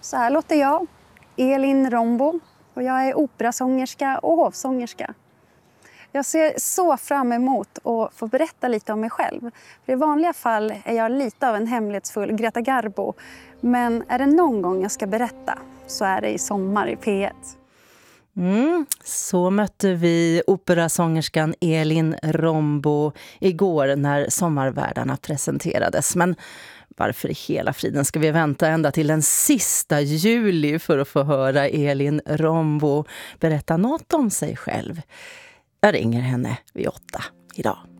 Så här låter jag, Elin Rombo, och jag är operasångerska och hovsångerska. Jag ser så fram emot att få berätta lite om mig själv. För i vanliga fall är jag lite av en hemlighetsfull Greta Garbo. Men är det någon gång jag ska berätta så är det i Sommar i P1. Så mötte vi operasångerskan Elin Rombo igår när Sommarvärdarna presenterades. Men varför i hela friden ska vi vänta ända till den sista juli för att få höra Elin Rombo berätta något om sig själv? Jag ringer henne vid 8 idag.